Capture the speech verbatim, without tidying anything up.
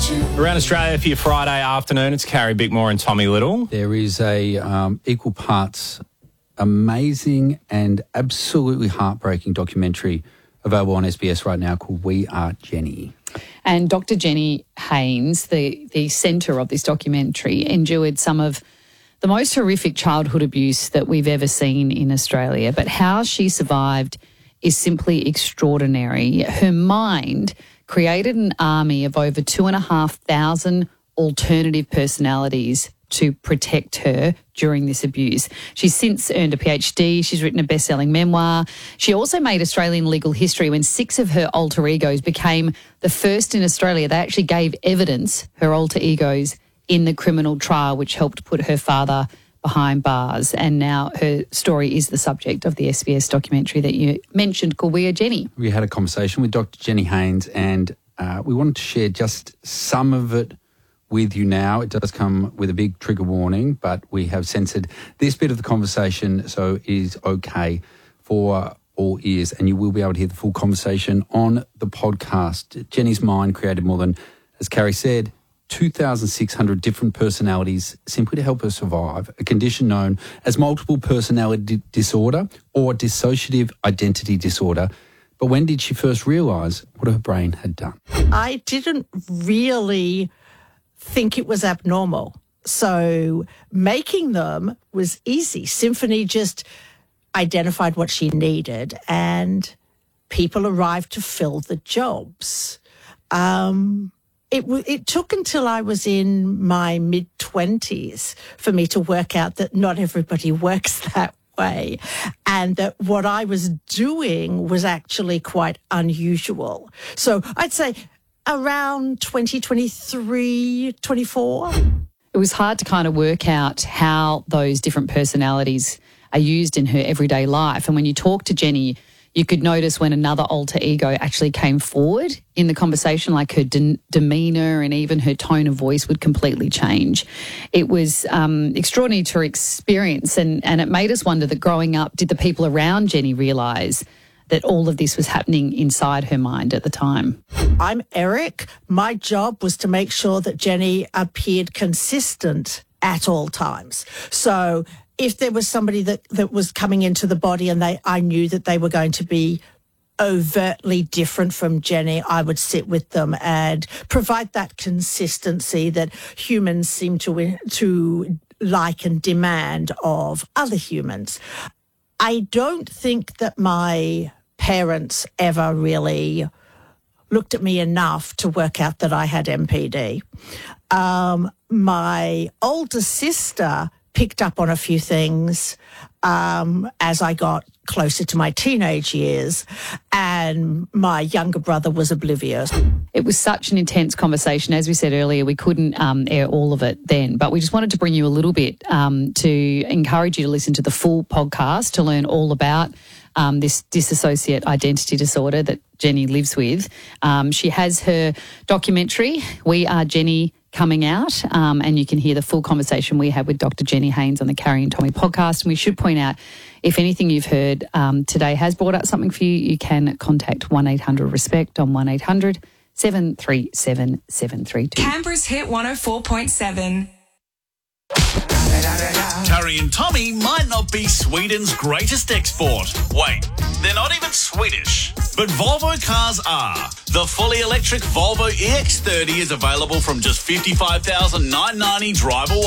Around Australia for your Friday afternoon, it's Carrie Bickmore and Tommy Little. There is a um, equal parts amazing and absolutely heartbreaking documentary available on S B S right now called We Are Jenny. And Doctor Jenny Haynes, the, the centre of this documentary, endured some of the most horrific childhood abuse that we've ever seen in Australia. But how she survived is simply extraordinary. Her mind created an army of over two and a half thousand alternative personalities to protect her during this abuse. She's since earned a PhD. She's written a best-selling memoir. She also made Australian legal history when six of her alter egos became the first in Australia. They actually gave evidence, her alter egos, in the criminal trial, which helped put her father behind bars. And now her story is the subject of the S B S documentary that you mentioned called We Are Jenny. We had a conversation with Doctor Jenny Haynes and uh, we wanted to share just some of it with you now. It does come with a big trigger warning, but we have censored this bit of the conversation so it is okay for all ears, and you will be able to hear the full conversation on the podcast. Jenny's mind created more than, as Carrie said, two thousand six hundred different personalities simply to help her survive a condition known as multiple personality disorder or dissociative identity disorder. But when did she first realise what her brain had done? I didn't really think it was abnormal. So making them was easy. Symphony just identified what she needed and people arrived to fill the jobs. Um, it, w- it took until I was in my mid-twenties for me to work out that not everybody works that way and that what I was doing was actually quite unusual. So I'd say around twenty twenty-three, twenty-four. It was hard to kind of work out how those different personalities are used in her everyday life. And when you talk to Jenny, you could notice when another alter ego actually came forward in the conversation, like her de- demeanour and even her tone of voice would completely change. It was um, extraordinary to experience, and, and it made us wonder that growing up, did the people around Jenny realise that all of this was happening inside her mind at the time? I'm Eric. My job was to make sure that Jenny appeared consistent at all times. So if there was somebody that, that was coming into the body and they, I knew that they were going to be overtly different from Jenny, I would sit with them and provide that consistency that humans seem to, to like and demand of other humans. I don't think that my parents ever really looked at me enough to work out that I had M P D. Um, my older sister picked up on a few things um, as I got closer to my teenage years, and my younger brother was oblivious. It was such an intense conversation. As we said earlier, we couldn't um, air all of it then, but we just wanted to bring you a little bit um, to encourage you to listen to the full podcast to learn all about um, this dissociate identity disorder that Jenny lives with. Um, she has her documentary, We Are Jenny, coming out, um, and you can hear the full conversation we had with Doctor Jenny Haynes on the Carrie and Tommy podcast. And we should point out, if anything you've heard um, today has brought up something for you, you can contact one eight hundred RESPECT on one eight hundred seven three seven seven three two. Canberra's Hit one oh four point seven. Carrie and Tommy might not be Sweden's greatest export. Wait, they're not even Swedish. But Volvo cars are. The fully electric Volvo E X thirty is available from just fifty-five thousand nine hundred ninety drive away.